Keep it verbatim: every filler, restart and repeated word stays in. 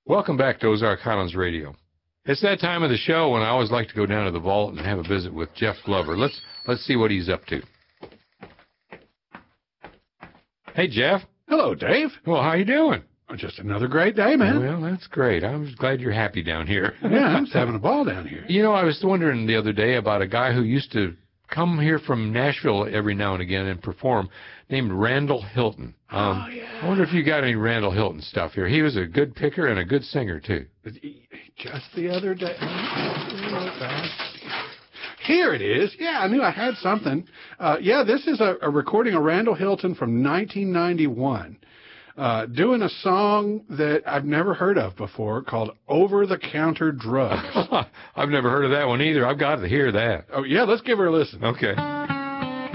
Welcome back to Ozark Highlands Radio. It's that time of the show when I always like to go down to the vault and have a visit with Jeff Glover. Let's let's see what he's up to. Hey, Jeff. Hello, Dave. Well, how you doing? Just another great day, man. Well, that's great. I'm glad you're happy down here. Yeah, I'm just having a ball down here. You know, I was wondering the other day about a guy who used to come here from Nashville every now and again and perform, named Randall Hilton. Um, oh, yeah. I wonder if you got any Randall Hilton stuff here. He was a good picker and a good singer, too. Just the other day. Here it is. Yeah, I knew I had something. Uh, yeah, this is a, a recording of Randall Hilton from nineteen ninety-one, uh, doing a song that I've never heard of before called Over the Counter Drugs. I've never heard of that one either. I've got to hear that. Oh, yeah, let's give her a listen. Okay.